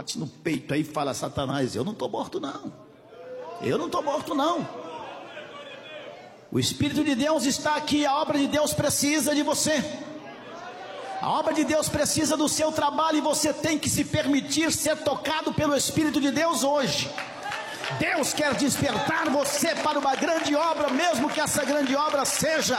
Bate no peito aí e fala: Satanás, eu não estou morto não. Eu não estou morto não. O Espírito de Deus está aqui. A obra de Deus precisa de você. A obra de Deus precisa do seu trabalho, e você tem que se permitir ser tocado pelo Espírito de Deus hoje. Deus quer despertar você para uma grande obra, mesmo que essa grande obra seja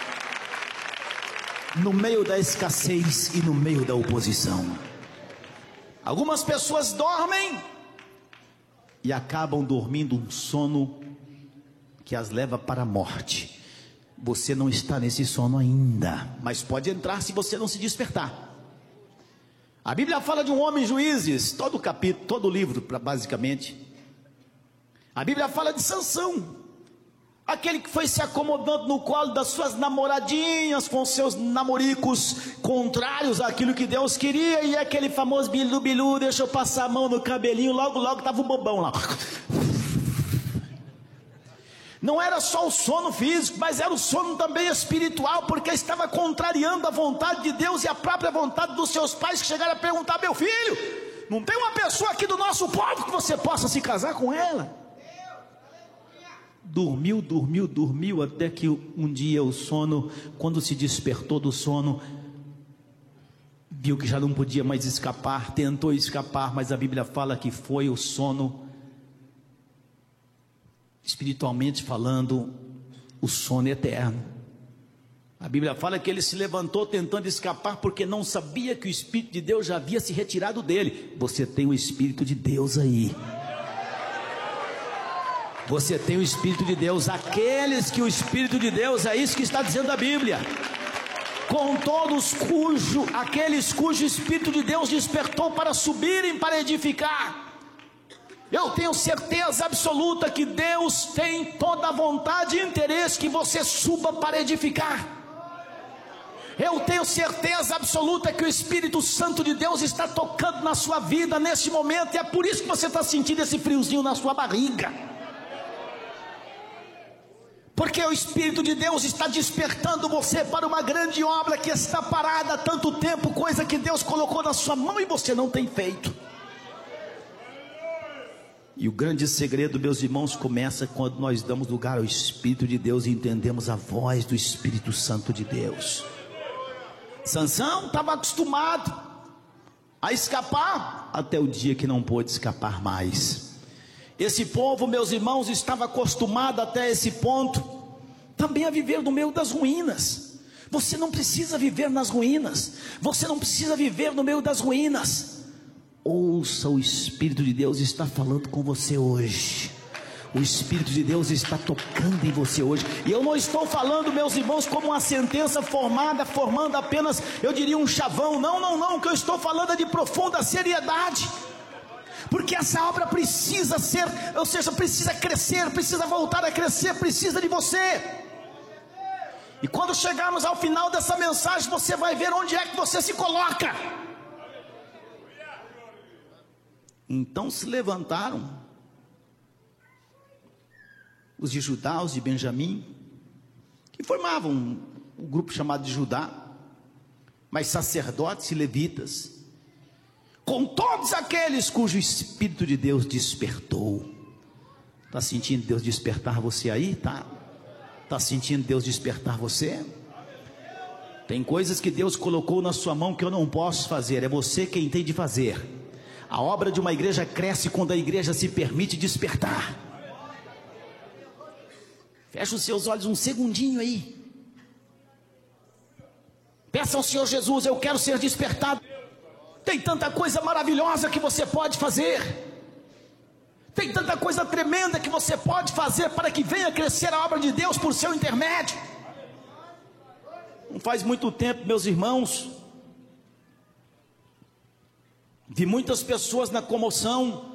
no meio da escassez e no meio da oposição. Algumas pessoas dormem e acabam dormindo um sono que as leva para a morte. Você não está nesse sono ainda, mas pode entrar se você não se despertar. A Bíblia fala de um homem, Juízes, todo o capítulo, todo o livro basicamente. A Bíblia fala de Sansão, aquele que foi se acomodando no colo das suas namoradinhas, com seus namoricos contrários àquilo que Deus queria. E aquele famoso bilu bilu, deixa eu passar a mão no cabelinho, logo logo estava um bobão lá. Não era só o sono físico, mas era o sono também espiritual, porque estava contrariando a vontade de Deus e a própria vontade dos seus pais, que chegaram a perguntar: meu filho, não tem uma pessoa aqui do nosso povo que você possa se casar com ela? Dormiu, até que um dia o sono, quando se despertou do sono, viu que já não podia mais escapar, tentou escapar, mas a Bíblia fala que foi o sono. Espiritualmente falando, o sono eterno. A Bíblia fala que ele se levantou tentando escapar, porque não sabia que o Espírito de Deus já havia se retirado dele. Você tem o Espírito de Deus aí. Você tem o Espírito de Deus. Aqueles que o Espírito de Deus, é isso que está dizendo a Bíblia, com todos aqueles cujo Espírito de Deus despertou para subirem para edificar. Eu tenho certeza absoluta que Deus tem toda a vontade e interesse que você suba para edificar. Eu tenho certeza absoluta que o Espírito Santo de Deus está tocando na sua vida neste momento, e é por isso que você está sentindo esse friozinho na sua barriga, porque o Espírito de Deus está despertando você para uma grande obra que está parada há tanto tempo, coisa que Deus colocou na sua mão e você não tem feito. E o grande segredo, meus irmãos, começa quando nós damos lugar ao Espírito de Deus e entendemos a voz do Espírito Santo de Deus. Sansão estava acostumado a escapar até o dia que não pôde escapar mais. Esse povo, meus irmãos, estava acostumado até esse ponto também a viver no meio das ruínas. Você não precisa viver nas ruínas. Você não precisa viver no meio das ruínas. Ouça, o Espírito de Deus está falando com você hoje. O Espírito de Deus está tocando em você hoje. E eu não estou falando, meus irmãos, como uma sentença formando apenas, eu diria, um chavão. Não, o que eu estou falando é de profunda seriedade, porque essa obra precisa ser, ou seja, precisa crescer, precisa voltar a crescer, precisa de você. E quando chegarmos ao final dessa mensagem, você vai ver onde é que você se coloca. Então se levantaram os de Judá, os de Benjamim, que formavam um grupo chamado de Judá, mas sacerdotes e levitas, com todos aqueles cujo Espírito de Deus despertou. Está sentindo Deus despertar você aí? Está sentindo Deus despertar você? Tem coisas que Deus colocou na sua mão que eu não posso fazer, é você quem tem de fazer. A obra de uma igreja cresce quando a igreja se permite despertar. Feche os seus olhos um segundinho aí. Peça ao Senhor Jesus: eu quero ser despertado. Tem tanta coisa maravilhosa que você pode fazer. Tem tanta coisa tremenda que você pode fazer para que venha crescer a obra de Deus por seu intermédio. Não faz muito tempo, meus irmãos, vi muitas pessoas na comoção.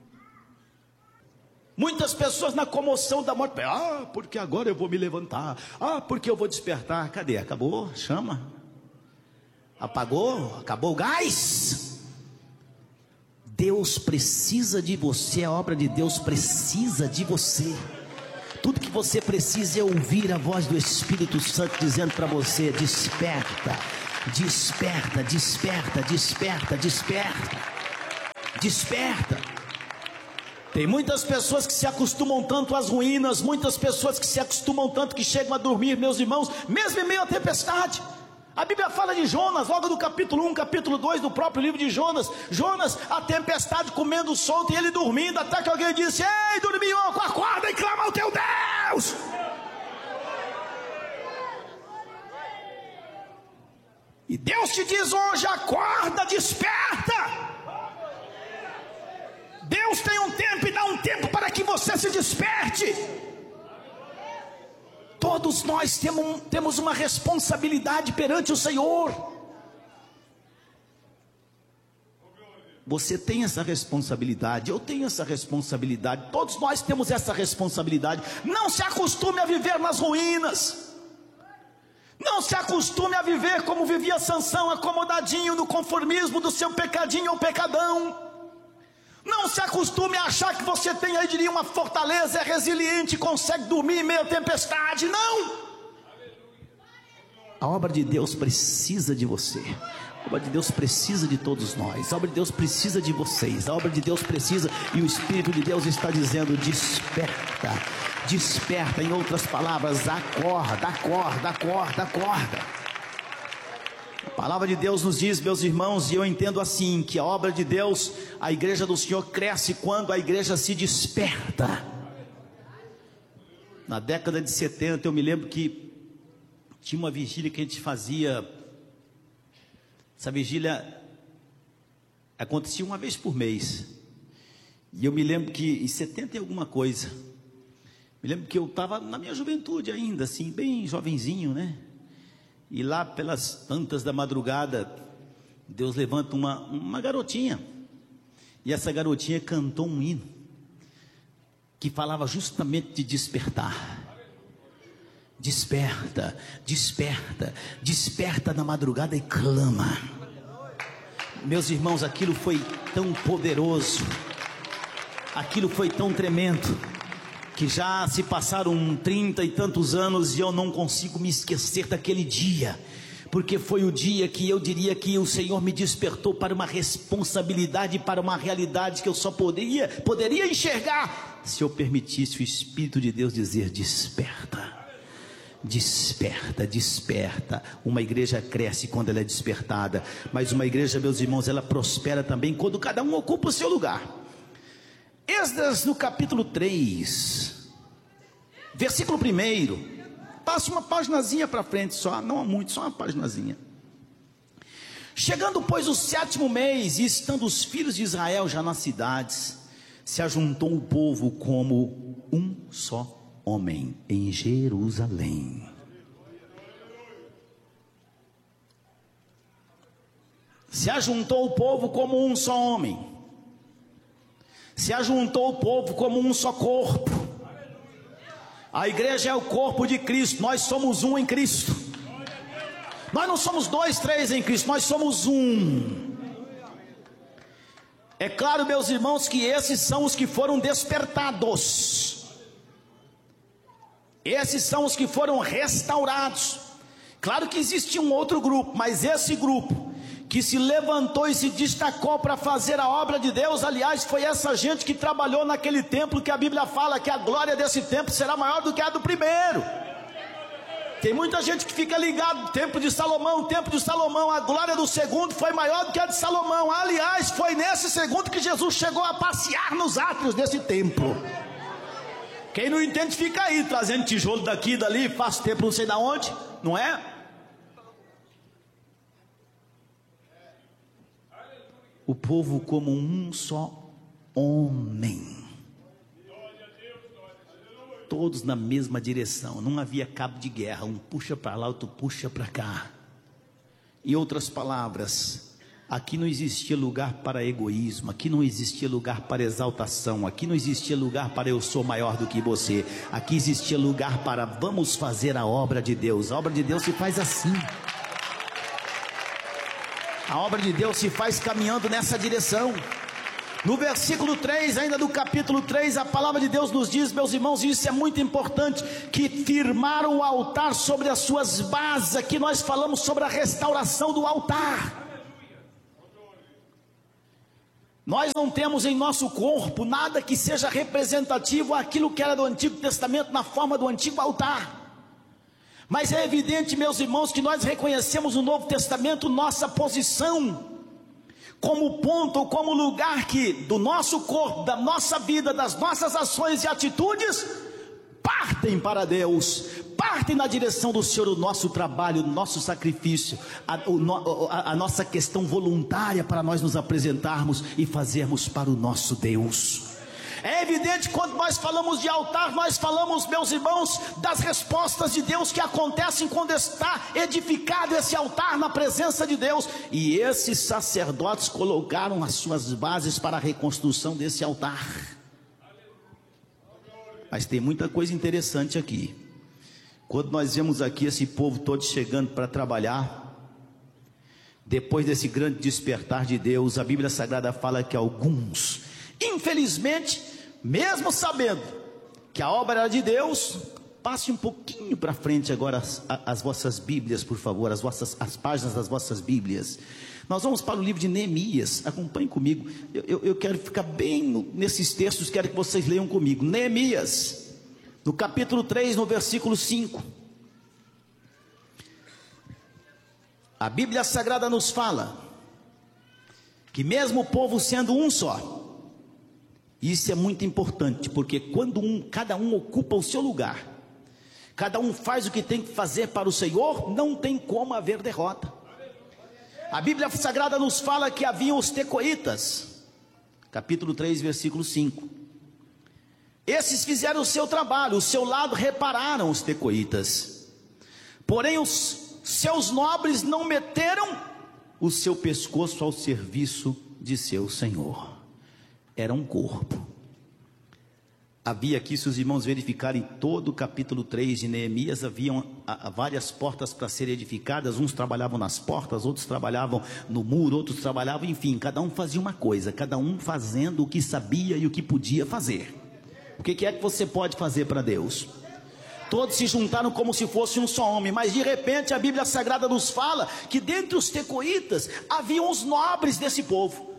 Muitas pessoas na comoção da morte. Porque agora eu vou me levantar. Porque eu vou despertar. Cadê? Acabou? Chama. Apagou? Acabou o gás? Deus precisa de você. A obra de Deus precisa de você. Tudo que você precisa é ouvir a voz do Espírito Santo dizendo para você: desperta, desperta, desperta, desperta, desperta, desperta. Tem muitas pessoas que se acostumam tanto às ruínas, muitas pessoas que se acostumam tanto que chegam a dormir, meus irmãos, mesmo em meio à tempestade. A Bíblia fala de Jonas, logo do capítulo 1, capítulo 2 do próprio livro de Jonas. Jonas, a tempestade comendo solto e ele dormindo, até que alguém disse: ei, dorminhoco, acorda e clama ao teu Deus. E Deus te diz hoje: acorda, desperta. Deus tem um tempo e dá um tempo para que você se desperte. Todos nós temos uma responsabilidade perante o Senhor. Você tem essa responsabilidade, eu tenho essa responsabilidade, todos nós temos essa responsabilidade. Não se acostume a viver nas ruínas. Não se acostume a viver como vivia Sansão, acomodadinho no conformismo do seu pecadinho ou pecadão. Não se acostume a achar que você tem aí de uma fortaleza, é resiliente, consegue dormir em meio à tempestade. Não! A obra de Deus precisa de você. A obra de Deus precisa de todos nós. A obra de Deus precisa de vocês. A obra de Deus precisa, e o Espírito de Deus está dizendo: desperta, desperta. Em outras palavras, acorda, acorda, acorda, acorda. A palavra de Deus nos diz, meus irmãos, e eu entendo assim, que a obra de Deus, a igreja do Senhor cresce quando a igreja se desperta. Na década de 70 eu me lembro que tinha uma vigília que a gente fazia. Essa vigília acontecia uma vez por mês. E eu me lembro que em 70 e alguma coisa, me lembro que eu estava na minha juventude ainda, assim, bem jovenzinho, né? E lá pelas tantas da madrugada, Deus levanta uma garotinha. E essa garotinha cantou um hino que falava justamente de despertar. Desperta, desperta, desperta na madrugada e clama. Meus irmãos, aquilo foi tão poderoso, aquilo foi tão tremendo, que já se passaram 30 e tantos anos e eu não consigo me esquecer daquele dia, porque foi o dia que eu diria que o Senhor me despertou para uma responsabilidade, para uma realidade que eu só poderia enxergar se eu permitisse o Espírito de Deus dizer: desperta, desperta, desperta. Uma igreja cresce quando ela é despertada, mas uma igreja, meus irmãos, ela prospera também quando cada um ocupa o seu lugar. Esdras no capítulo 3, versículo 1, passa uma paginazinha para frente só, não muito, só uma paginazinha. Chegando pois o 7º mês, e estando os filhos de Israel já nas cidades, se ajuntou o povo como um só homem em Jerusalém. Se ajuntou o povo como um só homem. Se ajuntou o povo como um só corpo. A igreja é o corpo de Cristo. Nós somos um em Cristo. Nós não somos 2, 3 em Cristo, nós somos um. É claro, meus irmãos, que esses são os que foram despertados. Esses são os que foram restaurados. Claro que existia um outro grupo, mas esse grupo que se levantou e se destacou para fazer a obra de Deus, aliás, foi essa gente que trabalhou naquele templo que a Bíblia fala que a glória desse templo será maior do que a do primeiro. Tem muita gente que fica ligado, templo de Salomão, a glória do segundo foi maior do que a de Salomão. Aliás, foi nesse segundo que Jesus chegou a passear nos átrios desse templo. Quem não entende fica aí, trazendo tijolo daqui e dali, faz templo não sei de onde, não é? O povo como um só homem, todos na mesma direção, não havia cabo de guerra, um puxa para lá, outro puxa para cá. Em outras palavras, aqui não existia lugar para egoísmo, aqui não existia lugar para exaltação, aqui não existia lugar para eu sou maior do que você, aqui existia lugar para vamos fazer a obra de Deus. A obra de Deus se faz assim. A obra de Deus se faz caminhando nessa direção. No versículo 3, ainda do capítulo 3, a palavra de Deus nos diz, meus irmãos, e isso é muito importante, que firmaram o altar sobre as suas bases. Aqui nós falamos sobre a restauração do altar. Nós não temos em nosso corpo nada que seja representativo àquilo que era do Antigo Testamento na forma do antigo altar. Mas é evidente, meus irmãos, que nós reconhecemos no Novo Testamento nossa posição como ponto ou como lugar que do nosso corpo, da nossa vida, das nossas ações e atitudes partem para Deus, partem na direção do Senhor. O nosso trabalho, o nosso sacrifício, a nossa questão voluntária para nós nos apresentarmos e fazermos para o nosso Deus. É evidente, quando nós falamos de altar, nós falamos, meus irmãos, das respostas de Deus que acontecem quando está edificado esse altar na presença de Deus. E esses sacerdotes colocaram as suas bases para a reconstrução desse altar. Mas tem muita coisa interessante aqui. Quando nós vemos aqui esse povo todo chegando para trabalhar, depois desse grande despertar de Deus, a Bíblia Sagrada fala que alguns, infelizmente, mesmo sabendo que a obra era de Deus, passe um pouquinho para frente agora as vossas Bíblias, por favor, as páginas das vossas Bíblias. Nós vamos para o livro de Neemias, acompanhe comigo. Eu quero ficar bem nesses textos, quero que vocês leiam comigo. Neemias, no capítulo 3, no versículo 5. A Bíblia Sagrada nos fala que mesmo o povo sendo um só, isso é muito importante, porque quando cada um ocupa o seu lugar, cada um faz o que tem que fazer para o Senhor, não tem como haver derrota. A Bíblia Sagrada nos fala que haviam os tecoitas, capítulo 3, versículo 5. Esses fizeram o seu trabalho, o seu lado repararam os tecoitas, porém os seus nobres não meteram o seu pescoço ao serviço de seu Senhor. Era um corpo. Havia aqui, se os irmãos verificarem todo o capítulo 3 de Neemias, haviam várias portas para serem edificadas. Uns trabalhavam nas portas, outros trabalhavam no muro, outros trabalhavam, enfim, cada um fazia uma coisa, cada um fazendo o que sabia e o que podia fazer. O que é que você pode fazer para Deus? Todos se juntaram como se fosse um só homem, mas de repente a Bíblia Sagrada nos fala que dentre os tecoitas haviam os nobres desse povo.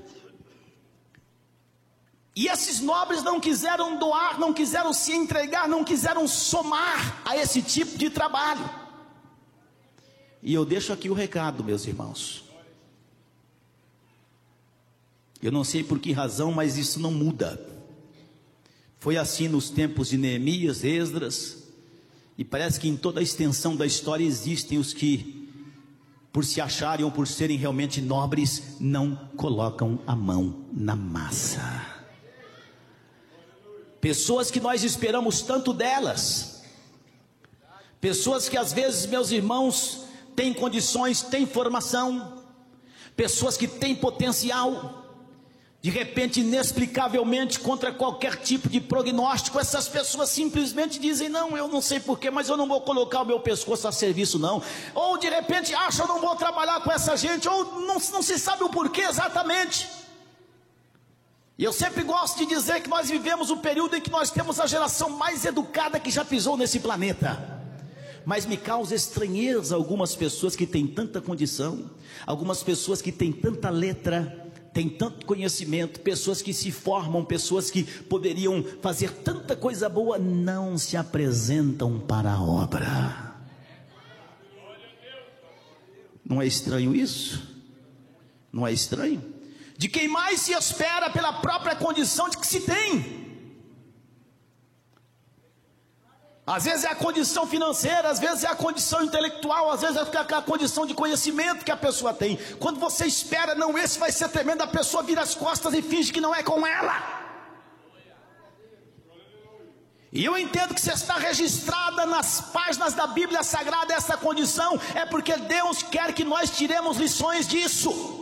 E esses nobres não quiseram doar, não quiseram se entregar, não quiseram somar a esse tipo de trabalho. E eu deixo aqui o recado, meus irmãos. Eu não sei por que razão, mas isso não muda. Foi assim nos tempos de Neemias, Esdras, e parece que em toda a extensão da história existem os que, por se acharem ou por serem realmente nobres, não colocam a mão na massa. Pessoas que nós esperamos tanto delas, pessoas que às vezes, meus irmãos, têm condições, têm formação, pessoas que têm potencial, de repente, inexplicavelmente, contra qualquer tipo de prognóstico, essas pessoas simplesmente dizem: não, eu não sei porquê, mas eu não vou colocar o meu pescoço a serviço não. Ou de repente acham: eu não vou trabalhar com essa gente, ou não se sabe o porquê exatamente. E eu sempre gosto de dizer que nós vivemos um período em que nós temos a geração mais educada que já pisou nesse planeta. Mas me causa estranheza algumas pessoas que têm tanta condição, algumas pessoas que têm tanta letra, têm tanto conhecimento, pessoas que se formam, pessoas que poderiam fazer tanta coisa boa, não se apresentam para a obra. Não é estranho isso? Não é estranho? De quem mais se espera pela própria condição de que se tem. Às vezes é a condição financeira, às vezes é a condição intelectual, às vezes é a condição de conhecimento que a pessoa tem. Quando você espera, não, esse vai ser tremendo, a pessoa vira as costas e finge que não é com ela. E eu entendo que se está registrada nas páginas da Bíblia Sagrada essa condição, é porque Deus quer que nós tiremos lições disso.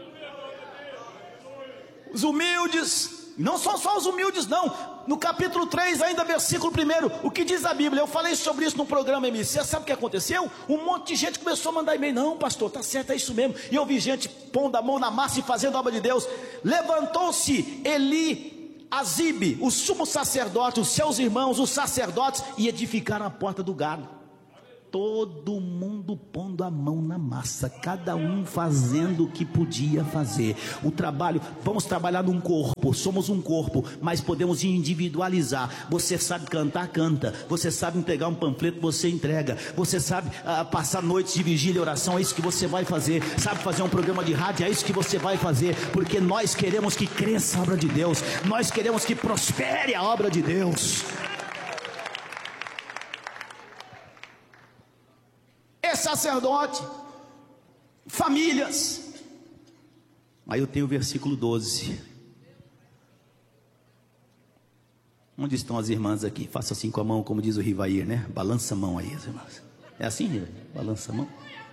Os humildes, não são só os humildes não. No capítulo 3, ainda versículo 1, o que diz a Bíblia? Eu falei sobre isso no programa MC. Você sabe o que aconteceu? Um monte de gente começou a mandar e-mail: não, pastor, está certo, é isso mesmo. E eu vi gente pondo a mão na massa e fazendo a obra de Deus. Levantou-se Eli, Azibe, o sumo sacerdote, os seus irmãos, os sacerdotes, e edificaram a porta do gado. todo mundo pondo a mão na massa, cada um fazendo o que podia fazer. O trabalho, vamos trabalhar num corpo, somos um corpo, mas podemos individualizar. Você sabe cantar, canta. Você sabe entregar um panfleto, você entrega. Você sabe passar noites de vigília e oração, é isso que você vai fazer. Sabe fazer um programa de rádio, é isso que você vai fazer, porque nós queremos que cresça a obra de Deus, nós queremos que prospere a obra de Deus. Sacerdote, famílias. Aí eu tenho o versículo 12. Onde estão as irmãs aqui? Faça assim com a mão, como diz o Rivair, né? Balança a mão aí, as irmãs. É assim, Rivair? Balança a mão.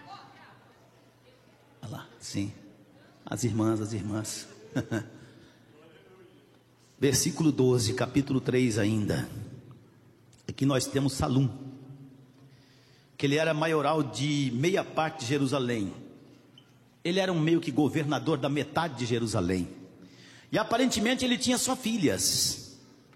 Olha lá, sim. As irmãs. Versículo 12, capítulo 3 ainda. Aqui nós temos Salum, que ele era maioral de meia parte de Jerusalém. Ele era meio que governador da metade de Jerusalém. E aparentemente ele tinha só filhas,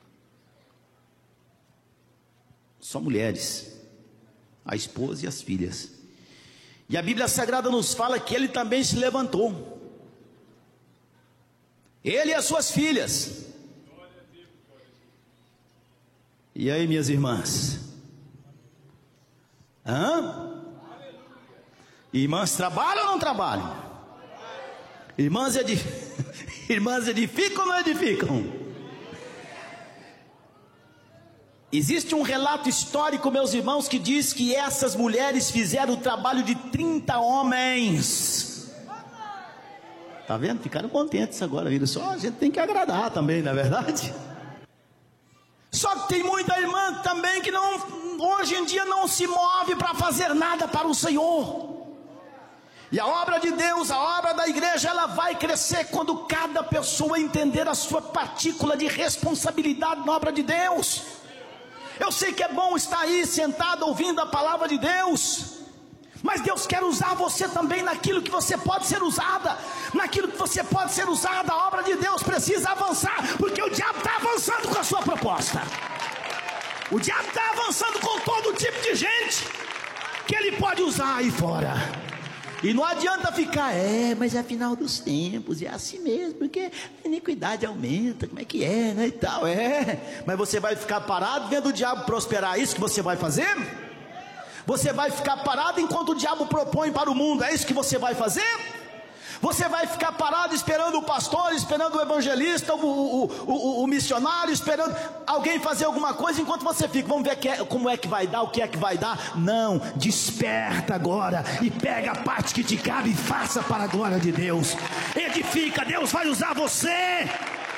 só mulheres, a esposa e as filhas. E a Bíblia Sagrada nos fala que ele também se levantou, ele e as suas filhas. E aí, minhas irmãs? Irmãs trabalham ou não trabalham? Irmãs edificam ou não edificam? Existe um relato histórico, meus irmãos, que diz que essas mulheres fizeram o trabalho de 30 homens. Tá vendo? Ficaram contentes agora, viram só? A gente tem que agradar também, não é verdade? Só que tem muita irmã também que hoje em dia não se move para fazer nada para o Senhor. E a obra de Deus, a obra da igreja, ela vai crescer quando cada pessoa entender a sua partícula de responsabilidade na obra de Deus. Eu sei que é bom estar aí sentado ouvindo a palavra de Deus, mas Deus quer usar você também naquilo que você pode ser usada. Naquilo que você pode ser usada, a obra de Deus precisa avançar, porque o diabo está avançando com a sua proposta. O diabo está avançando com todo tipo de gente que ele pode usar aí fora. E não adianta ficar, mas é final dos tempos, é assim mesmo, porque a iniquidade aumenta, como é que é, né, e tal, mas você vai ficar parado vendo o diabo prosperar, é isso que você vai fazer? Você vai ficar parado enquanto o diabo propõe para o mundo, é isso que você vai fazer? Você vai ficar parado esperando o pastor, esperando o evangelista, o missionário, esperando alguém fazer alguma coisa, enquanto você fica, vamos ver como é que vai dar, o que é que vai dar? Não, desperta agora e pega a parte que te cabe e faça para a glória de Deus. Edifica, Deus vai usar você.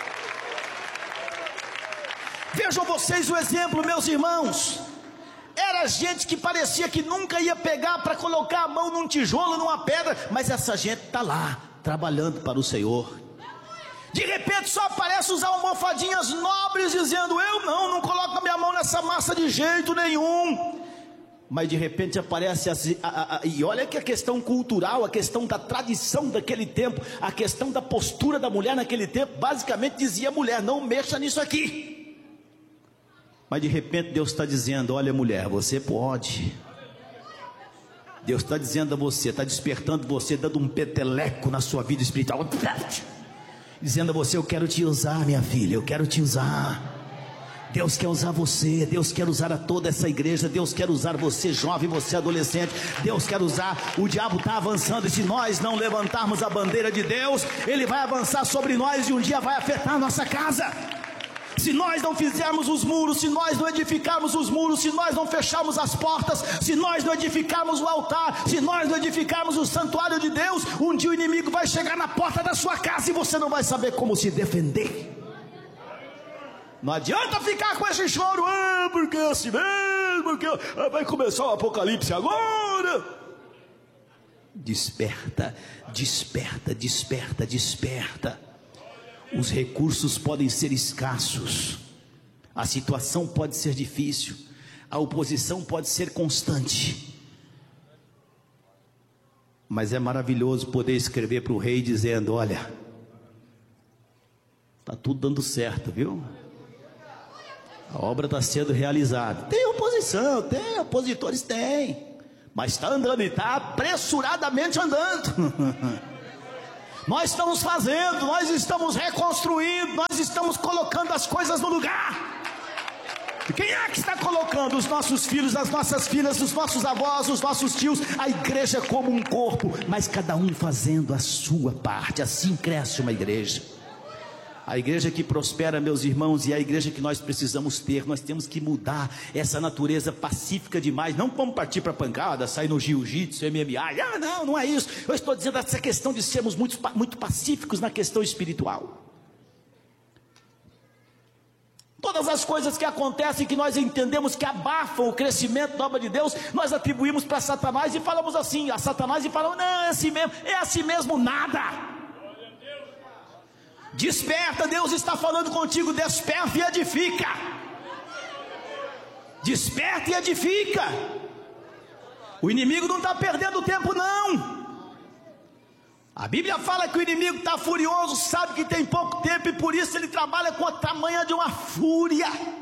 Vejam vocês o exemplo, meus irmãos. Era gente que parecia que nunca ia pegar para colocar a mão num tijolo, numa pedra, mas essa gente está lá, trabalhando para o Senhor. De repente só aparece os almofadinhas nobres dizendo, eu não coloco a minha mão nessa massa de jeito nenhum. Mas de repente aparece e olha que a questão cultural, a questão da tradição daquele tempo, a questão da postura da mulher naquele tempo, basicamente dizia a mulher, não mexa nisso aqui. Mas de repente Deus está dizendo, olha mulher, você pode. Deus está dizendo a você, está despertando você, dando um peteleco na sua vida espiritual, dizendo a você, eu quero te usar, minha filha, eu quero te usar. Deus quer usar você, Deus quer usar a toda essa igreja, Deus quer usar você jovem, você adolescente, Deus quer usar. O diabo está avançando, e se nós não levantarmos a bandeira de Deus, ele vai avançar sobre nós e um dia vai afetar a nossa casa. Se nós não fizermos os muros, se nós não edificarmos os muros, se nós não fecharmos as portas, se nós não edificarmos o altar, se nós não edificarmos o santuário de Deus, um dia o inimigo vai chegar na porta da sua casa e você não vai saber como se defender. Não adianta ficar com esse choro, porque é assim mesmo, porque vai começar o apocalipse agora. Desperta, desperta, desperta, desperta. Os recursos podem ser escassos, a situação pode ser difícil, a oposição pode ser constante, mas é maravilhoso poder escrever para o rei dizendo, olha, está tudo dando certo, viu? A obra está sendo realizada. Tem oposição, tem opositores, tem, mas está andando, e está apressuradamente andando. Nós estamos fazendo, nós estamos reconstruindo, nós estamos colocando as coisas no lugar. E quem é que está colocando? Os nossos filhos, as nossas filhas, os nossos avós, os nossos tios, a igreja como um corpo, mas cada um fazendo a sua parte. Assim cresce uma igreja. A igreja que prospera, meus irmãos, e a igreja que nós precisamos ter. Nós temos que mudar essa natureza pacífica demais. Não vamos partir para pancada, sair no jiu-jitsu, MMA. Não é isso. Eu estou dizendo essa questão de sermos muito pacíficos na questão espiritual. Todas as coisas que acontecem, que nós entendemos que abafam o crescimento da obra de Deus, nós atribuímos para Satanás e falamos assim, a Satanás, e falamos, não, é assim mesmo nada. Desperta, Deus está falando contigo, desperta e edifica. Desperta e edifica. O inimigo não está perdendo tempo não. A Bíblia fala que o inimigo está furioso, sabe que tem pouco tempo, e por isso ele trabalha com a tamanha de uma fúria.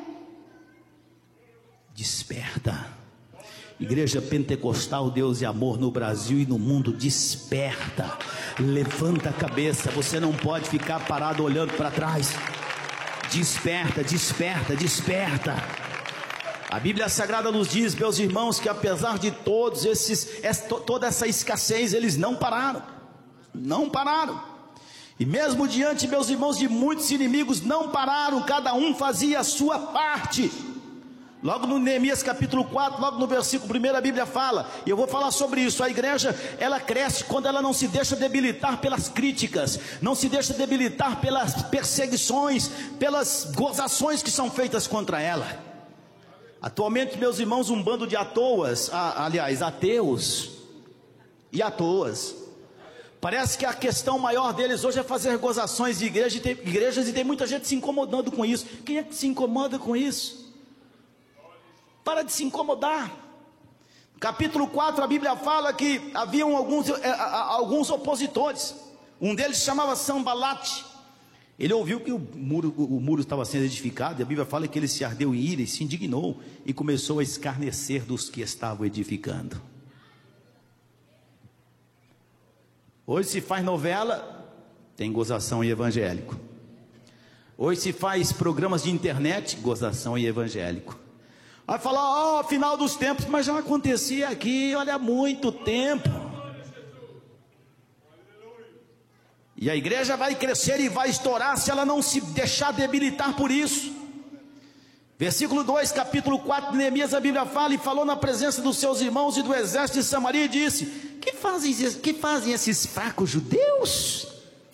Desperta. Igreja Pentecostal, Deus e Amor no Brasil e no mundo, desperta. Levanta a cabeça, você não pode ficar parado olhando para trás. Desperta, desperta, desperta. A Bíblia Sagrada nos diz, meus irmãos, que apesar de toda essa escassez, eles não pararam. Não pararam. E mesmo diante, meus irmãos, de muitos inimigos, não pararam. Cada um fazia a sua parte. Logo no Neemias capítulo 4, logo no versículo 1, a Bíblia fala, e eu vou falar sobre isso, a igreja, ela cresce quando ela não se deixa debilitar pelas críticas, não se deixa debilitar pelas perseguições, pelas gozações que são feitas contra ela. Atualmente, meus irmãos, um bando de ateus e atoas. Parece que a questão maior deles hoje é fazer gozações de igrejas, e tem muita gente se incomodando com isso. Quem é que se incomoda com isso? Para de se incomodar. Capítulo 4, a Bíblia fala que haviam alguns opositores. Um deles se chamava Sambalate. Ele ouviu que o muro estava sendo edificado, e a Bíblia fala que ele se ardeu em ira e se indignou, e começou a escarnecer dos que estavam edificando. Hoje se faz novela, tem gozação e evangélico. Hoje se faz programas de internet, gozação e evangélico. Vai falar, final dos tempos, mas já acontecia aqui, olha, há muito tempo. E a igreja vai crescer e vai estourar se ela não se deixar debilitar por isso. Versículo 2, capítulo 4 de Neemias, a Bíblia fala, e falou na presença dos seus irmãos e do exército de Samaria, e disse, que fazem esses fracos judeus?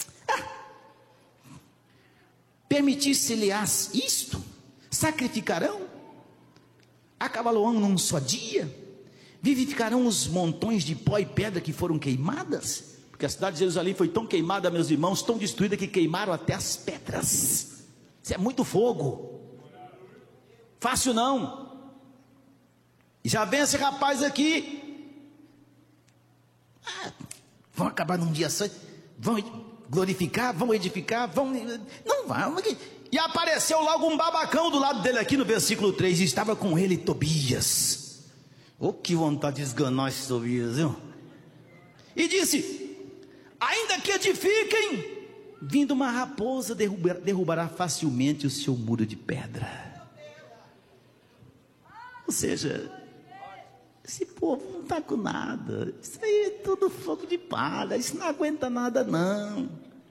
Permitisse-lhes isto? Sacrificarão? Acabalarão num só dia? Vivificarão os montões de pó e pedra que foram queimadas? Porque a cidade de Jerusalém foi tão queimada, meus irmãos, tão destruída, que queimaram até as pedras. Isso é muito fogo. Fácil não. E já vem esse rapaz aqui, vão acabar num dia só, vão glorificar, vão edificar, não vão. E apareceu logo um babacão do lado dele aqui no versículo 3, e estava com ele Tobias. Que vontade de esganar esse Tobias, viu? E disse, ainda que edifiquem, vindo uma raposa derrubará facilmente o seu muro de pedra. Ou seja, esse povo não está com nada, isso aí é tudo fogo de palha, isso não aguenta nada não.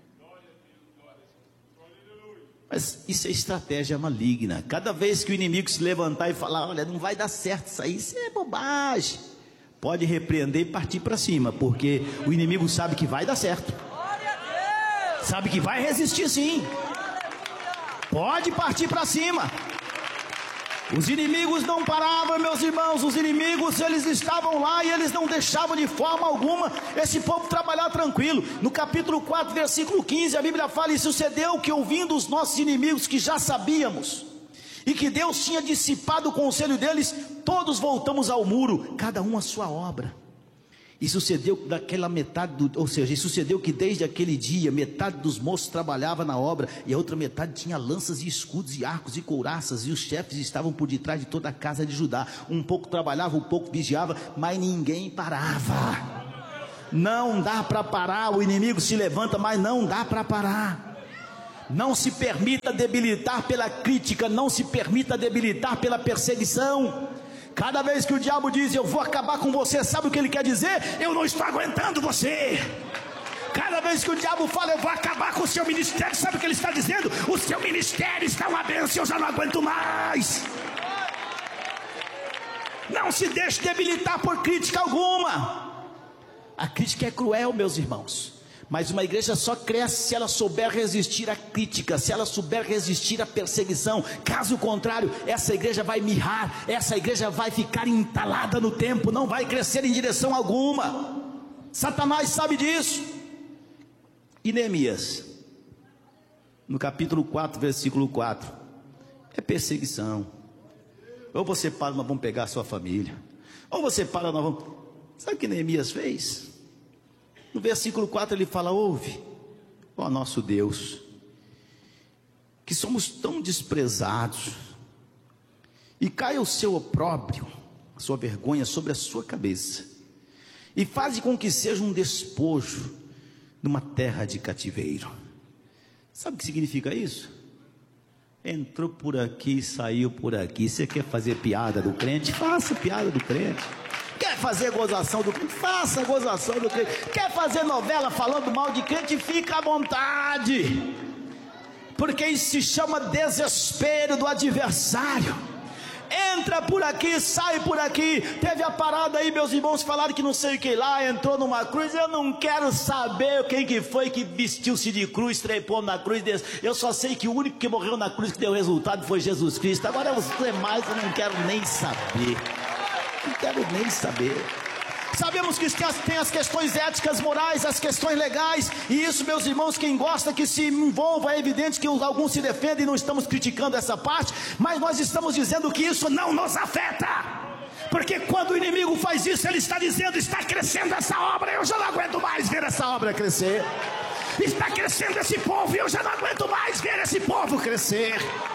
Mas isso é estratégia maligna. Cada vez que o inimigo se levantar e falar, olha, não vai dar certo isso é bobagem, pode repreender e partir para cima, porque o inimigo sabe que vai dar certo, sabe que vai resistir sim, pode partir para cima. Os inimigos não paravam, meus irmãos. Os inimigos, eles estavam lá, e eles não deixavam de forma alguma esse povo trabalhar tranquilo. No capítulo 4, versículo 15, a Bíblia fala, e sucedeu que, ouvindo os nossos inimigos, que já sabíamos, e que Deus tinha dissipado o conselho deles, todos voltamos ao muro, cada um a sua obra. E sucedeu daquela metade, ou seja, sucedeu que desde aquele dia, metade dos moços trabalhava na obra, e a outra metade tinha lanças e escudos e arcos e couraças, e os chefes estavam por detrás de toda a casa de Judá. Um pouco trabalhava, um pouco vigiava, mas ninguém parava. Não dá para parar, o inimigo se levanta, mas não dá para parar. Não se permita debilitar pela crítica, não se permita debilitar pela perseguição. Cada vez que o diabo diz, eu vou acabar com você, sabe o que ele quer dizer? Eu não estou aguentando você. Cada vez que o diabo fala, eu vou acabar com o seu ministério, sabe o que ele está dizendo? O seu ministério está uma bênção, eu já não aguento mais. Não se deixe debilitar por crítica alguma. A crítica é cruel, meus irmãos. Mas uma igreja só cresce se ela souber resistir à crítica, se ela souber resistir à perseguição. Caso contrário, essa igreja vai mirrar, essa igreja vai ficar entalada no tempo, não vai crescer em direção alguma. Satanás sabe disso. E Neemias, no capítulo 4, versículo 4, é perseguição. Ou você para, nós vamos pegar a sua família. Ou você para, nós vamos... Sabe o que Neemias fez? No versículo 4 ele fala, ouve, ó nosso Deus, que somos tão desprezados, e caia o seu opróbrio, a sua vergonha sobre a sua cabeça, e faze com que seja um despojo numa terra de cativeiro. Sabe o que significa isso? Entrou por aqui e saiu por aqui. Você quer fazer piada do crente? Faça piada do crente. Quer fazer gozação do crente? Faça gozação do crente. Quer fazer novela falando mal de crente? Fica à vontade. Porque isso se chama desespero do adversário. Entra por aqui, sai por aqui. Teve a parada aí, meus irmãos falaram que não sei o que lá, entrou numa cruz. Eu não quero saber quem que foi que vestiu-se de cruz, trepou na cruz. Eu só sei que o único que morreu na cruz que deu resultado foi Jesus Cristo. Agora os demais eu não quero nem saber. Não quero nem saber. Sabemos que tem as questões éticas, morais, as questões legais, e isso, meus irmãos, quem gosta que se envolva, é evidente que alguns se defendem, não estamos criticando essa parte, mas nós estamos dizendo que isso não nos afeta, porque quando o inimigo faz isso, ele está dizendo, está crescendo essa obra, eu já não aguento mais ver essa obra crescer, está crescendo esse povo, e eu já não aguento mais ver esse povo crescer.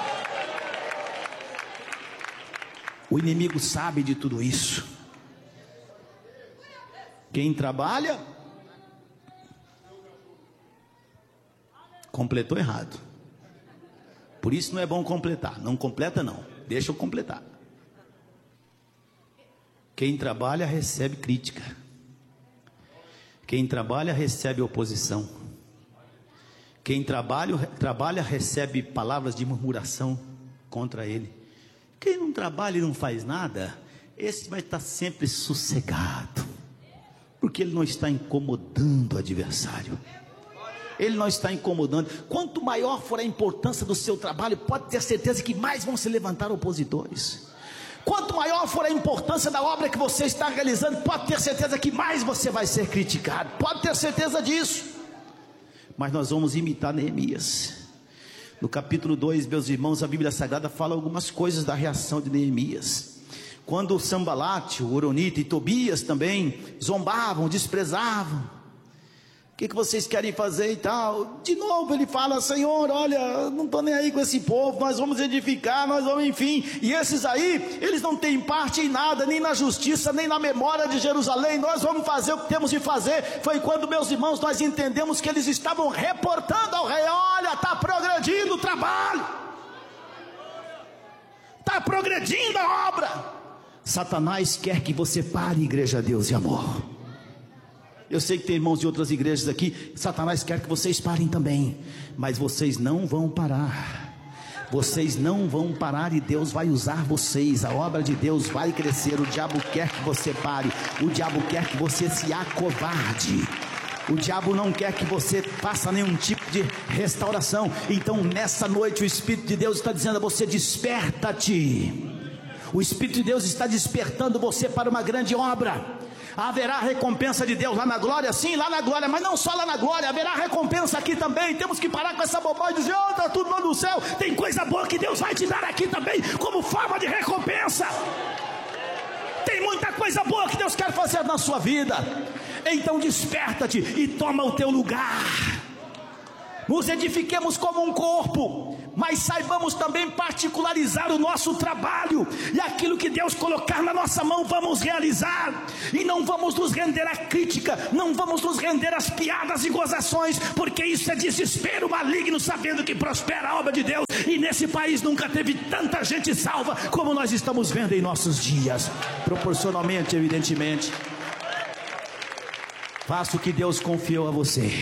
O inimigo sabe de tudo isso. Quem trabalha, completou errado. Por isso não é bom completar. Não completa não, deixa eu completar. Quem trabalha recebe crítica. Quem trabalha recebe oposição. Quem trabalha recebe palavras de murmuração contra ele. Quem não trabalha e não faz nada, esse vai estar sempre sossegado, porque ele não está incomodando o adversário. Ele não está incomodando. Quanto maior for a importância do seu trabalho, pode ter certeza que mais vão se levantar opositores. Quanto maior for a importância da obra que você está realizando, pode ter certeza que mais você vai ser criticado. Pode ter certeza disso. Mas nós vamos imitar Neemias. No capítulo 2, meus irmãos, a Bíblia Sagrada fala algumas coisas da reação de Neemias. Quando Sambalate, o Horonita e Tobias também zombavam, desprezavam, o que vocês querem fazer e tal? De novo ele fala, Senhor, olha, não estou nem aí com esse povo, nós vamos edificar, nós vamos, enfim. E esses aí, eles não têm parte em nada, nem na justiça, nem na memória de Jerusalém. Nós vamos fazer o que temos de fazer. Foi quando, meus irmãos, nós entendemos que eles estavam reportando ao rei, olha, está progredindo o trabalho, está progredindo a obra. Satanás quer que você pare, igreja, Deus e amor. Eu sei que tem irmãos de outras igrejas aqui, Satanás quer que vocês parem também, mas vocês não vão parar. Vocês não vão parar e Deus vai usar vocês. A obra de Deus vai crescer. O diabo quer que você pare, o diabo quer que você se acovarde, o diabo não quer que você faça nenhum tipo de restauração. Então nessa noite o Espírito de Deus está dizendo a você, desperta-te. O Espírito de Deus está despertando você para uma grande obra. Haverá recompensa de Deus lá na glória, sim, lá na glória, mas não só lá na glória, haverá recompensa aqui também. Temos que parar com essa bobagem e dizer, oh, está tudo lá no céu. Tem coisa boa que Deus vai te dar aqui também, como forma de recompensa. Tem muita coisa boa que Deus quer fazer na sua vida. Então desperta-te e toma o teu lugar. Nos edifiquemos como um corpo, mas saibamos também particularizar o nosso trabalho, e aquilo que Deus colocar na nossa mão vamos realizar, e não vamos nos render à crítica, não vamos nos render às piadas e gozações, porque isso é desespero maligno, sabendo que prospera a obra de Deus, e nesse país nunca teve tanta gente salva como nós estamos vendo em nossos dias, proporcionalmente, evidentemente. Faça o que Deus confiou a você.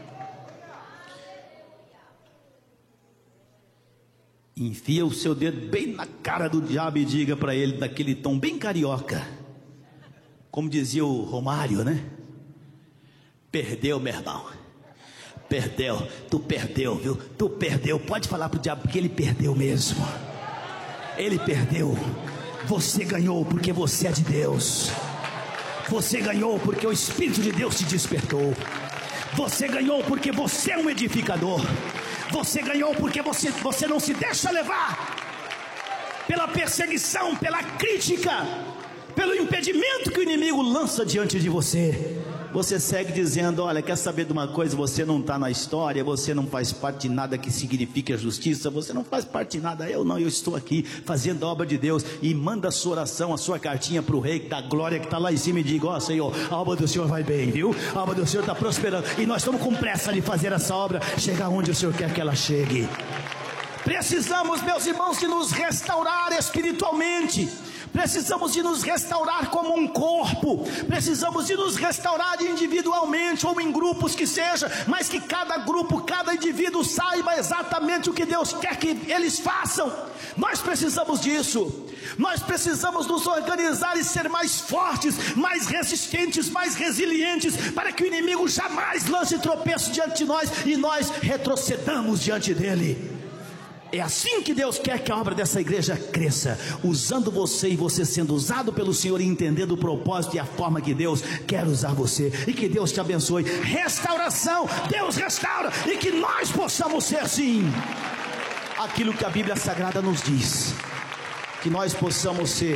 Enfia o seu dedo bem na cara do diabo e diga para ele, daquele tom bem carioca, como dizia o Romário, né? Perdeu, meu irmão. Perdeu, tu perdeu, viu? Tu perdeu. Pode falar pro diabo que ele perdeu mesmo. Ele perdeu. Você ganhou porque você é de Deus. Você ganhou porque o Espírito de Deus te despertou. Você ganhou porque você é um edificador. Você ganhou porque você não se deixa levar pela perseguição, pela crítica, pelo impedimento que o inimigo lança diante de você. Você segue dizendo, olha, quer saber de uma coisa? Você não está na história, você não faz parte de nada que signifique a justiça, você não faz parte de nada. Eu estou aqui fazendo a obra de Deus. E manda a sua oração, a sua cartinha para o Rei da Glória que está lá em cima, e diga, ó Senhor, a obra do Senhor vai bem, viu? A obra do Senhor está prosperando, e nós estamos com pressa de fazer essa obra chegar onde o Senhor quer que ela chegue. Precisamos, meus irmãos, de nos restaurar espiritualmente. Precisamos de nos restaurar como um corpo. Precisamos de nos restaurar individualmente ou em grupos que seja, mas que cada grupo, cada indivíduo saiba exatamente o que Deus quer que eles façam. Nós precisamos disso. Nós precisamos nos organizar e ser mais fortes, mais resistentes, mais resilientes, para que o inimigo jamais lance tropeço diante de nós e nós retrocedamos diante dele. É assim que Deus quer que a obra dessa igreja cresça, usando você, e você sendo usado pelo Senhor, e entendendo o propósito e a forma que Deus quer usar você. E que Deus te abençoe. Restauração, Deus restaura, e que nós possamos ser sim aquilo que a Bíblia Sagrada nos diz, que nós possamos ser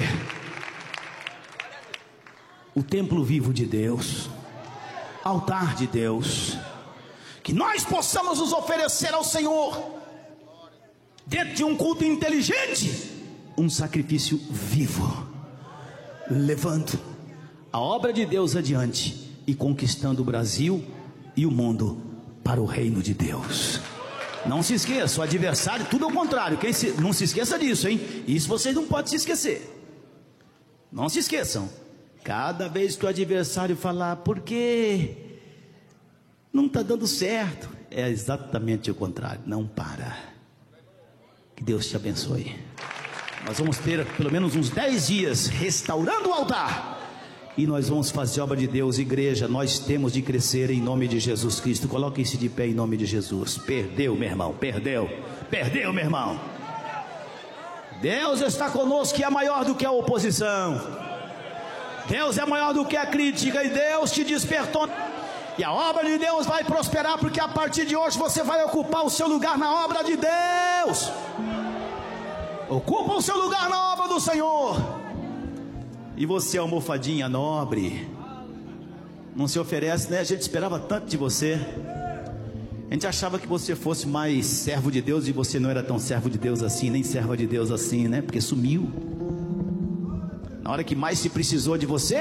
o templo vivo de Deus, altar de Deus, que nós possamos nos oferecer ao Senhor dentro de um culto inteligente, um sacrifício vivo, levando a obra de Deus adiante e conquistando o Brasil e o mundo para o reino de Deus. Não se esqueça, o adversário, tudo ao contrário, não se esqueça disso, hein? Isso vocês não podem se esquecer. Não se esqueçam. Cada vez que o adversário falar, porque não está dando certo, é exatamente o contrário. Não para. Que Deus te abençoe. Nós vamos ter pelo menos uns 10 dias restaurando o altar, e nós vamos fazer a obra de Deus. Igreja, nós temos de crescer em nome de Jesus Cristo. Coloquem-se de pé em nome de Jesus. Perdeu, meu irmão, perdeu, meu irmão. Deus está conosco, que é maior do que a oposição. Deus é maior do que a crítica, e Deus te despertou. E a obra de Deus vai prosperar, porque a partir de hoje você vai ocupar o seu lugar na obra de Deus. Ocupa o seu lugar na obra do Senhor. E você é uma almofadinha nobre. Não se oferece, né? A gente esperava tanto de você. A gente achava que você fosse mais servo de Deus, e você não era tão servo de Deus assim, nem serva de Deus assim, né? Porque sumiu. Na hora que mais se precisou de você,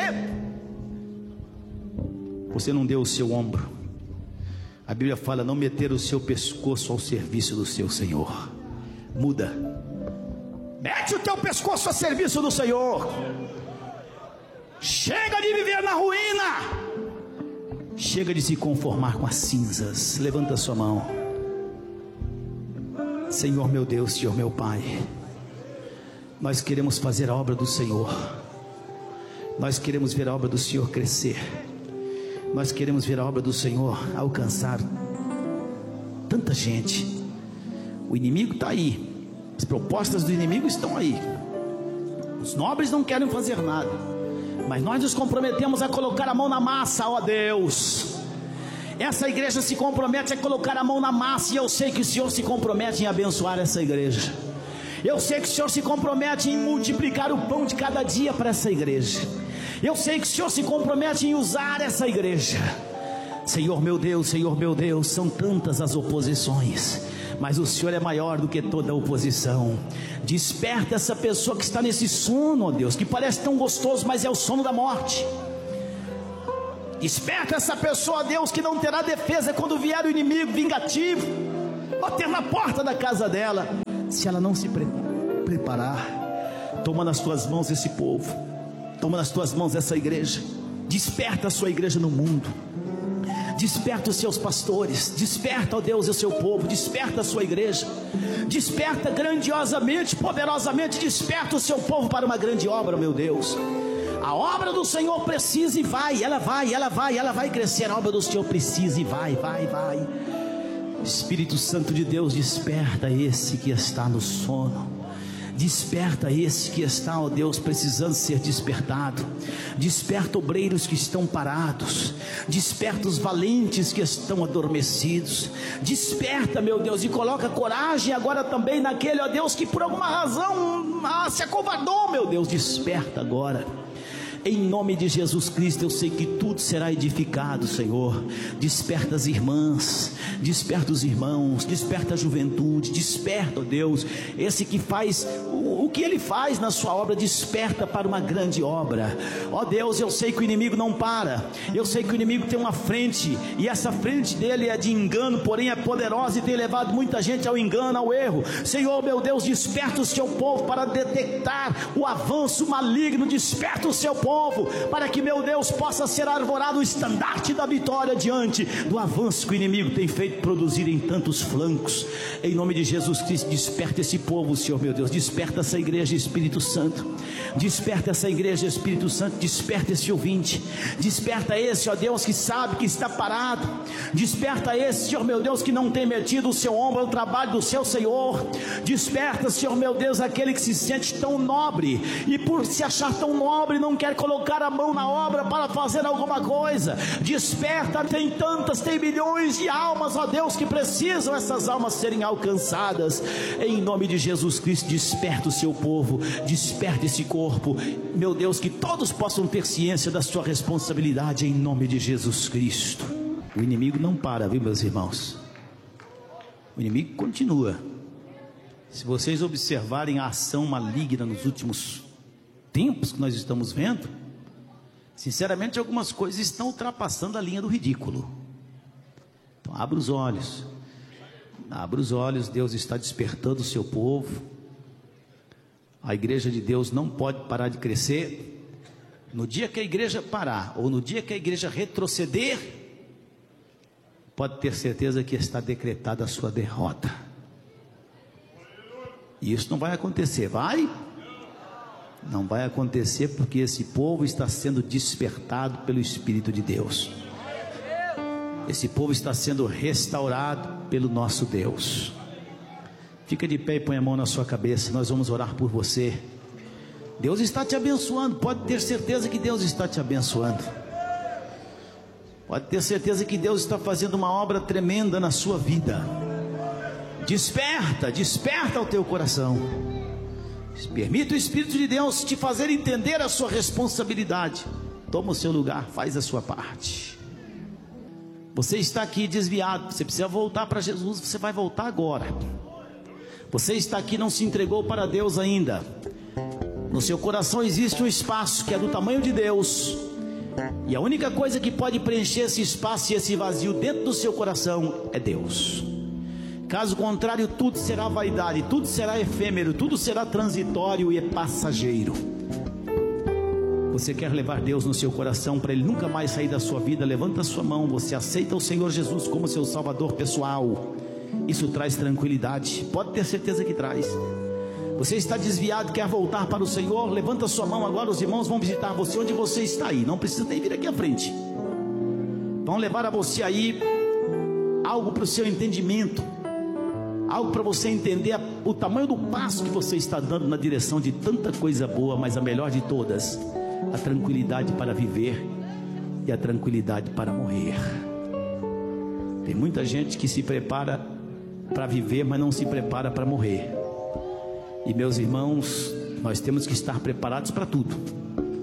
você não deu o seu ombro. A Bíblia fala, não meter o seu pescoço ao serviço do seu Senhor. Muda. Mete o teu pescoço a serviço do Senhor. Chega de viver na ruína. Chega de se conformar com as cinzas. Levanta a sua mão. Senhor meu Deus, Senhor meu Pai, nós queremos fazer a obra do Senhor. Nós queremos ver a obra do Senhor crescer. Nós queremos ver a obra do Senhor alcançar tanta gente. O inimigo está aí. As propostas do inimigo estão aí. Os nobres não querem fazer nada, mas nós nos comprometemos a colocar a mão na massa, ó Deus. Essa igreja se compromete a colocar a mão na massa, e eu sei que o Senhor se compromete em abençoar essa igreja. Eu sei que o Senhor se compromete em multiplicar o pão de cada dia para essa igreja. Eu sei que o Senhor se compromete em usar essa igreja. Senhor meu Deus, são tantas as oposições, mas o Senhor é maior do que toda oposição. Desperta essa pessoa que está nesse sono, ó Deus, que parece tão gostoso, mas é o sono da morte. Desperta essa pessoa, ó Deus, que não terá defesa quando vier o inimigo vingativo bater na porta da casa dela, se ela não se preparar. Toma nas tuas mãos esse povo, toma nas tuas mãos essa igreja. Desperta a sua igreja no mundo. Desperta os seus pastores, desperta, ó Deus, o seu povo, desperta a sua igreja, desperta grandiosamente, poderosamente, desperta o seu povo para uma grande obra, meu Deus. A obra do Senhor precisa e vai, ela vai crescer. A obra do Senhor precisa e vai. Espírito Santo de Deus, desperta esse que está no sono. Desperta esse que está, ó Deus, precisando ser despertado. Desperta obreiros que estão parados. Desperta os valentes que estão adormecidos. Desperta, meu Deus, e coloca coragem agora também naquele, ó Deus, que por alguma razão se acovardou, meu Deus. Desperta agora. Em nome de Jesus Cristo, eu sei que tudo será edificado, Senhor. Desperta as irmãs, desperta os irmãos, desperta a juventude, desperta, ó Deus, esse que faz o que ele faz na sua obra, desperta para uma grande obra. Ó Deus, eu sei que o inimigo não para, eu sei que o inimigo tem uma frente, e essa frente dele é de engano, porém é poderosa e tem levado muita gente ao engano, ao erro. Senhor, meu Deus, desperta o seu povo para detectar o avanço maligno, desperta o seu povo, para que, meu Deus, possa ser arvorado o estandarte da vitória diante do avanço que o inimigo tem feito produzir em tantos flancos. Em nome de Jesus Cristo, desperta esse povo, Senhor meu Deus, desperta essa igreja, Espírito Santo, desperta essa igreja, Espírito Santo, desperta esse ouvinte, desperta esse, ó Deus, que sabe que está parado, desperta esse, Senhor meu Deus, que não tem metido o seu ombro ao trabalho do seu Senhor, desperta, Senhor meu Deus, aquele que se sente tão nobre, e por se achar tão nobre, não quer colocar a mão na obra para fazer alguma coisa. Desperta, tem milhões de almas, ó Deus, que precisam essas almas serem alcançadas. Em nome de Jesus Cristo, desperta o seu povo, desperta esse corpo, meu Deus, que todos possam ter ciência da sua responsabilidade, em nome de Jesus Cristo. O inimigo não para, viu, meus irmãos? O inimigo continua. Se vocês observarem a ação maligna nos últimos tempos que nós estamos vendo, sinceramente algumas coisas estão ultrapassando a linha do ridículo. Então abra os olhos, Deus está despertando o seu povo. A igreja de Deus não pode parar de crescer. No dia que a igreja parar, ou no dia que a igreja retroceder, pode ter certeza que está decretada a sua derrota. E isso não vai acontecer, vai? Não vai acontecer, porque esse povo está sendo despertado pelo Espírito de Deus. Esse povo está sendo restaurado pelo nosso Deus. Fica de pé e põe a mão na sua cabeça, nós vamos orar por você. Deus está te abençoando, pode ter certeza que Deus está te abençoando. Pode ter certeza que Deus está fazendo uma obra tremenda na sua vida. Desperta o teu coração. Permita o Espírito de Deus te fazer entender a sua responsabilidade. Toma o seu lugar, faz a sua parte. Você está aqui desviado, você precisa voltar para Jesus, você vai voltar agora. Você está aqui, não se entregou para Deus ainda. No seu coração existe um espaço que é do tamanho de Deus, e a única coisa que pode preencher esse espaço e esse vazio dentro do seu coração é Deus. Caso contrário, tudo será vaidade, tudo será efêmero, tudo será transitório e passageiro. Você quer levar Deus no seu coração para Ele nunca mais sair da sua vida? Levanta a sua mão. Você aceita o Senhor Jesus como seu Salvador pessoal? Isso traz tranquilidade, pode ter certeza que traz. Você está desviado, quer voltar para o Senhor? Levanta a sua mão agora, os irmãos vão visitar você onde você está aí. Não precisa nem vir aqui à frente. Vão levar a você aí algo para o seu entendimento, algo para você entender o tamanho do passo que você está dando na direção de tanta coisa boa, mas a melhor de todas, a tranquilidade para viver e a tranquilidade para morrer. Tem muita gente que se prepara para viver, mas não se prepara para morrer. E meus irmãos, nós temos que estar preparados para tudo.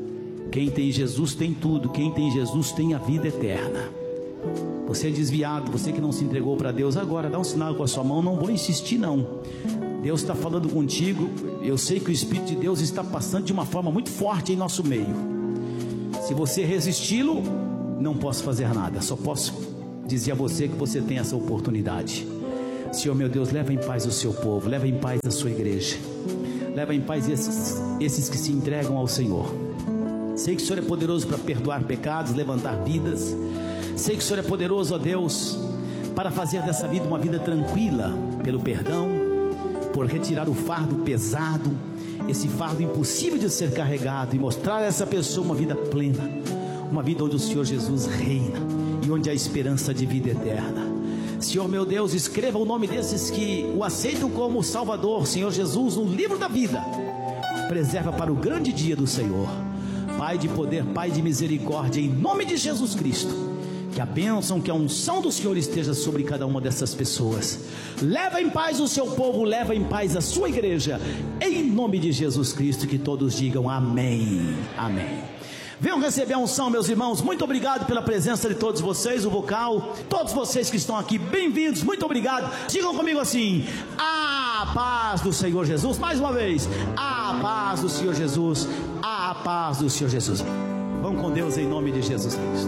Quem tem Jesus tem tudo. Quem tem Jesus tem a vida eterna. Você é desviado, você que não se entregou para Deus agora, dá um sinal com a sua mão. Não vou insistir não. Deus está falando contigo. Eu sei que o Espírito de Deus está passando de uma forma muito forte em nosso meio. Se você resisti-lo, não posso fazer nada. Só posso dizer a você que você tem essa oportunidade. Senhor meu Deus, leva em paz o seu povo, leva em paz a sua igreja, leva em paz esses que se entregam ao Senhor. Sei que o Senhor é poderoso para perdoar pecados, levantar vidas. Sei que o Senhor é poderoso, ó Deus, para fazer dessa vida uma vida tranquila, pelo perdão, por retirar o fardo pesado, esse fardo impossível de ser carregado, e mostrar a essa pessoa uma vida plena, uma vida onde o Senhor Jesus reina e onde há esperança de vida eterna. Senhor meu Deus, escreva o nome desses que o aceitam como Salvador, Senhor Jesus, no livro da vida. Preserva para o grande dia do Senhor. Pai de poder, Pai de misericórdia, em nome de Jesus Cristo, que a bênção, que a unção do Senhor esteja sobre cada uma dessas pessoas. Leva em paz o seu povo, leva em paz a sua igreja, em nome de Jesus Cristo. Que todos digam amém, amém. Venham receber a unção, meus irmãos. Muito obrigado pela presença de todos vocês, o vocal, todos vocês que estão aqui, bem-vindos, muito obrigado. Digam comigo assim: a paz do Senhor Jesus. Mais uma vez, a paz do Senhor Jesus, a paz do Senhor Jesus. Vão com Deus em nome de Jesus Cristo.